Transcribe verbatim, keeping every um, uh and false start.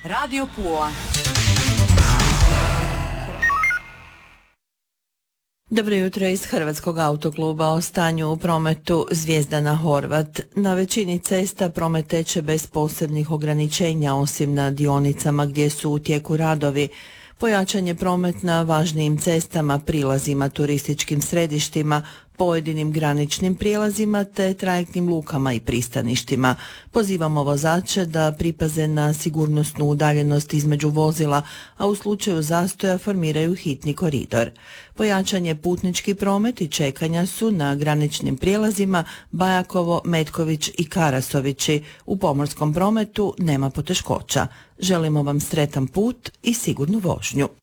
Radio Pula. Dobro jutro iz Hrvatskog autokluba. O stanju u prometu Zvijezdana Horvat. Na većini cesta promet teče bez posebnih ograničenja, osim na dionicama gdje su u tijeku radovi. Pojačan je promet na važnijim cestama, prilazima, turističkim središtima, pojedinim graničnim prijelazima te trajektnim lukama i pristaništima. Pozivamo vozače da pripaze na sigurnosnu udaljenost između vozila, a u slučaju zastoja formiraju hitni koridor. Pojačan je putnički promet i čekanja su na graničnim prijelazima Bajakovo, Metković i Karasovići. U pomorskom prometu nema poteškoća. Želimo vam sretan put i sigurnu vožnju.